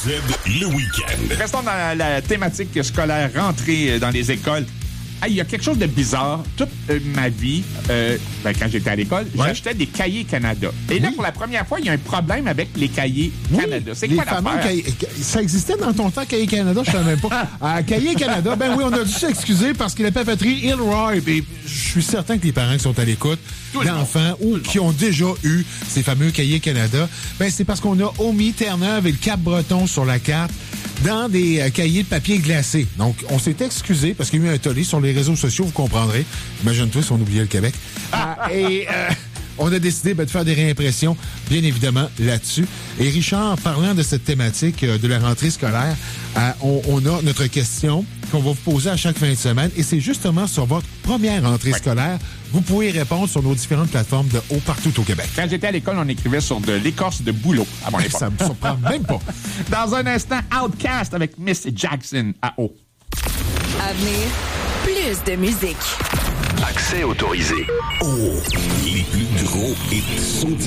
le week-end. Restons dans la thématique scolaire, rentrée dans les écoles. Il y a quelque chose de bizarre. Toute ma vie, quand j'étais à l'école, j'achetais des cahiers Canada. Et là, pour la première fois, il y a un problème avec les cahiers Canada. C'est quoi l'affaire? Ça existait dans ton temps, Cahiers Canada, je ne savais même pas. Cahiers Canada, ben oui, on a dû s'excuser parce que la papeterie Ilroy, et je suis certain que les parents qui sont à l'écoute, d'enfants ou qui ont déjà eu ces fameux Cahiers Canada, ben c'est parce qu'on a omis Terre-Neuve et le Cap-Breton sur la carte dans des cahiers de papier glacé. Donc, on s'est excusé parce qu'il y a eu un tollé sur les réseaux sociaux, vous comprendrez. Imagine-toi si on oubliait le Québec. On a décidé de faire des réimpressions, bien évidemment, là-dessus. Et Richard, parlant de cette thématique de la rentrée scolaire, on a notre question qu'on va vous poser à chaque fin de semaine. Et c'est justement sur votre première rentrée scolaire. Vous pouvez répondre sur nos différentes plateformes de haut partout au Québec. Quand j'étais à l'école, on écrivait sur de l'écorce de bouleau à mon époque. Ça me surprend même pas. Dans un instant, Outcast avec Miss Jackson à eau. À venir, plus de musique. Accès autorisé. Oh, les plus gros hits sont